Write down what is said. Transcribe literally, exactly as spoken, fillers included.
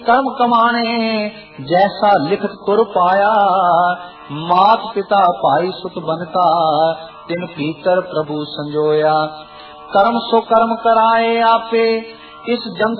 कर्म कमाने जैसा लिखत कुर पाया, मात पिता भाई सुत बनता तिन भीतर प्रभु संजोया। कर्म सो कर्म कराए आपे, इस जंग